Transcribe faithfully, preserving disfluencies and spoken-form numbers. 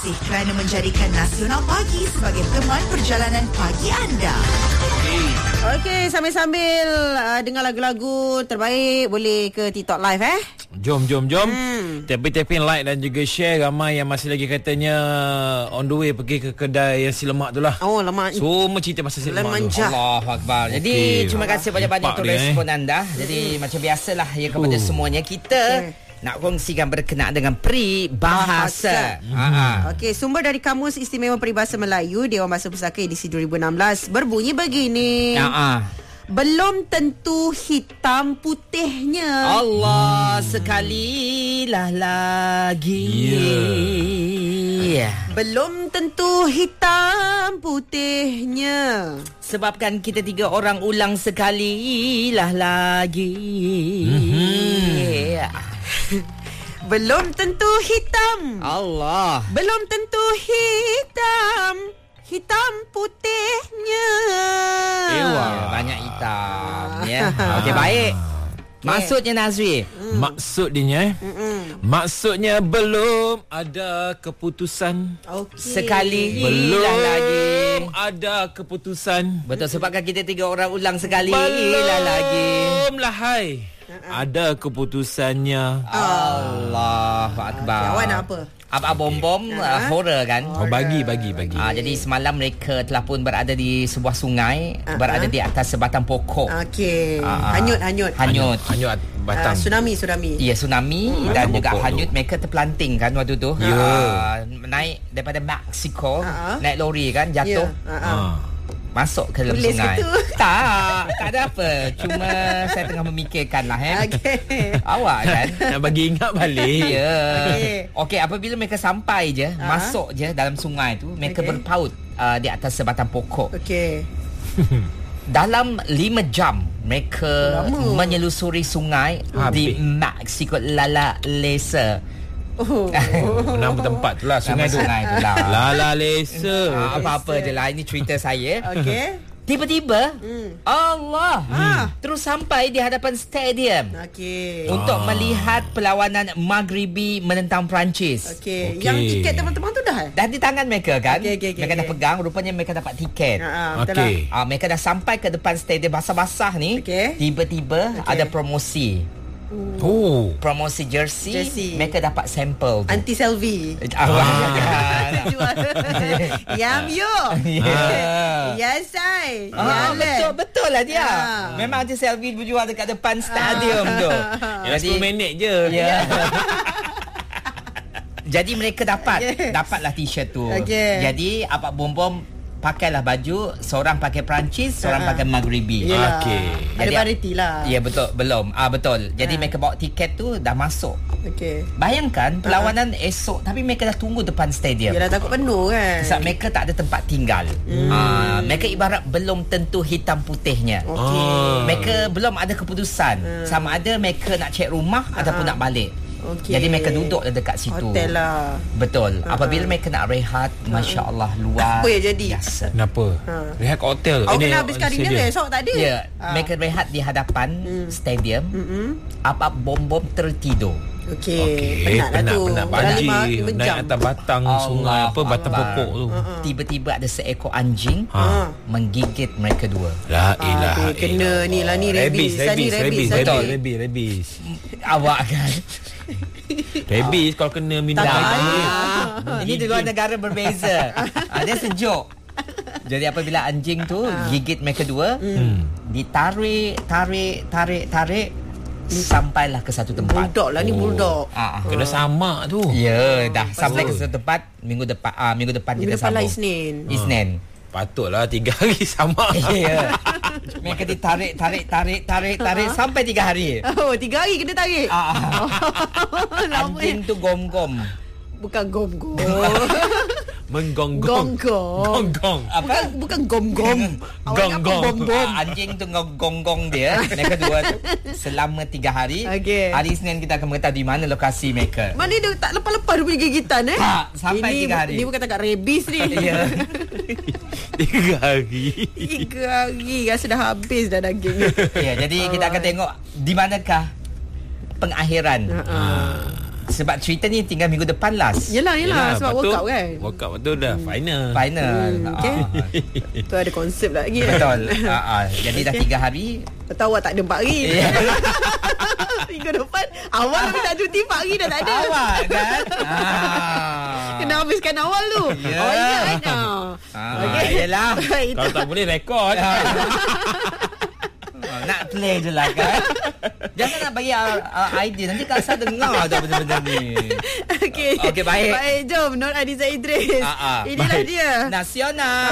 kasih kerana menjadikan Nasional Pagi sebagai teman perjalanan pagi anda. Okey, sambil-sambil uh, dengar lagu-lagu terbaik boleh ke TikTok Live eh. Jom, jom, jom. Hmm. Tapin-tapin like dan juga share. Ramai yang masih lagi katanya on the way pergi ke kedai yang si lemak tu lah. Oh, lemak. Semua cerita pasal si lemak tu. Lemanja. Allahu Akbar. Jadi Okey. terima kasih banyak-banyak Nampak untuk dia, respon eh. anda. Jadi hmm. macam biasalah ya kepada Uh. semuanya kita Okay. nak kongsikan berkenaan dengan peribahasa. Ha. Okey, sumber dari Kamus Istimewa Peribahasa Melayu Dewan Bahasa Pusaka edisi dua ribu enam belas berbunyi begini. Ha. Belum tentu hitam putihnya. Allah sekalilah lagi. Yeah. Belum tentu hitam putihnya. Sebabkan kita tiga orang ulang sekalilah lagi. Mhm. Belum tentu hitam. Allah. Belum tentu hitam. Hitam putihnya. Ewa. Banyak hitam ya. Okey, baik. Maksudnya Nazri, Hmm. Maksudnya eh, Maksudnya belum ada keputusan. Okey. sekali Belum lagi. ada keputusan. Betul, sebabkan kita tiga orang ulang sekali Belum lah lagi. lah hai. Ada keputusannya. Allahu Akbar. Okay, awak nak apa? Abang bom-bom uh, horror kan? Oh, bagi, bagi, bagi. Ah, jadi semalam mereka telah pun berada di sebuah sungai, Ah, berada ah. di atas sebatang pokok. Okey. Ah, ah. Hanyut, hanyut. Hanyut. Hanyut batang. Ah, tsunami, tsunami. Ya, tsunami Hmm, dan batang juga pokok hanyut. tu. Mereka terpelanting kan waktu tu. Ya. Ah, naik daripada Mexico, Ah, ah. naik lori kan, jatuh. Ya. Ah, ah. Ha. Masuk ke dalam Tulis sungai. ke tu? Tak, tak ada apa. Cuma saya tengah memikirkan lah eh. Okey. Awak kan? Nak bagi ingat balik. Ya. Okey. Okey, apabila mereka sampai je, Ah. masuk je dalam sungai tu, mereka Okey. berpaut uh, di atas sebatang pokok. Okey. Dalam lima jam mereka Lama. menyelusuri sungai Habis. di Mexico Lala Lesa. Oh. Nama tempat tu lah, sungai Nama tu. sungai tu lah. Lala Lesa. Ah, apa-apa je lah, ini cerita saya. Okey. Tiba-tiba Hmm. Allah Ah. terus sampai di hadapan stadium Okey. untuk Ah. melihat perlawanan Maghribi menentang Perancis. Okey. Okey. Yang tiket teman-teman tu dah eh? Dah di tangan mereka kan. Okey, okey, okey, mereka dah okey. pegang, rupanya mereka dapat tiket. Ha, ha, betul Okey. lah. Ah, mereka dah sampai ke depan stadium basah-basah ni. Okey. Tiba-tiba Okey. ada promosi. Oh. Promosi jersey, Jersey. mereka dapat sampel tu. Anti selfie. Ah, Ah. Jual. Yam yo. Yeah. Yes, I. Ah, betul, betul lah dia. Ah. Memang dia selfie berjual dekat depan stadium tu. Yang sepuluh minit je. Ya. Jadi mereka dapat Yes. dapatlah t-shirt tu. Okey. Jadi Abang Bom-Bom pakailah baju, seorang pakai Perancis, seorang Ah. pakai Maghribi. Yelah. Okey. Ada Jadi- variety lah. Ya betul, belum. Ah betul. Jadi Ah. mereka bawa tiket tu dah masuk. Okey. Bayangkan perlawanan esok tapi mereka dah tunggu depan stadium. Yalah, takut penuh kan. Sebab mereka tak ada tempat tinggal. Hmm. Ah, mereka ibarat belum tentu hitam putihnya. Okey. Ah. Mereka belum ada keputusan Hmm. sama ada mereka nak cek rumah ataupun nak balik. Okey. Jadi mereka duduk dekat situ. Hotel lah. Betul. Ha, Apabila ha. mereka nak rehat, masya-Allah luar Apa yang jadi? biasa. Kenapa? Ha. Rehat kat hotel. Awak Ini kena habiskan stadium. dinner esok tak ada? Ya, Ah. mereka rehat di hadapan stadium. Mm-mm. Apa bom-bom tertidur. Okey. Okey, Penat lah penat, tu. penat Dalam banjir. lima- lima Naik jam. atas batang Allah sungai apa batang Akbar. pokok tu. Tiba-tiba ada seekor anjing Ha. menggigit mereka dua. La ilaha Aduh, kena ni lah ni rabies. Rabies, Tadi rabies, rabies. rabies, tadi. Betul. rabies, rabies. Awak kan? Rabies kalau kena minum Tak air ada. tadi. Ini di luar negara berbeza. Ah, dia sejuk. Jadi apabila anjing tu gigit mereka dua, Hmm. ditarik, tarik, tarik, tarik sampailah ke satu tempat. Bulldog lah ni, bulldog. Ah, ah. Kena samak tu. Ya, dah sampai ke tu? satu tempat minggu depan. Ah, minggu depan Minggu kita depan lah sambung. Isnin. Isnin. Patutlah tiga hari samak. Ya. Mereka ditarik, tarik, tarik, tarik, tarik sampai tiga hari. Oh, tiga hari kena tarik. Ah, ah. Lama Anjing tu gom-gom. Bukan gom-gom. Menggonggong. Gong-gong. Gonggong. Bukan bukan gom-gom. Awak ingat apa Gong-gong. bom-bom? Ah, anjing tu ngegonggong dia. Mereka dua tu selama tiga hari. Okey. Hari Isnin kita akan mengetahui di mana lokasi mereka. Mana dia tak lepas-lepas dia punya gigitan eh? Tak, sampai ini, tiga hari. Ini bukan takat rabies ni. Ya. Tiga hari. Tiga hari rasa dah habis dah daging. Ya, jadi kita akan tengok di manakah pengakhiran Uh, Sebab cerita ni tinggal minggu depan last. Yelah, yelah, sebab lepas tu, workout kan. Workout betul dah. Final. Final. Hmm, okay. Ah. Tu ada konsep lagi. Betul. Ah, ah. Jadi dah tiga hari. Betul, awak tak ada empat hari. Yeah. Minggu depan awal tapi tak cuti, empat hari dah tak ada. Awak kan? Ah. Kena habiskan awal tu. Ya. Oh ingat kan? Ah, Okey. yelah. Itu. Kalau tak boleh rekod. Nak play je lah kan. Jangan nak bagi uh, uh, idea. Nanti Kak Sah dengar dah benda-benda ni. Okey. Okey, baik. Baik, jom Nur Adiza Idris. Ah, ah. Inilah Baik. dia. Nasional.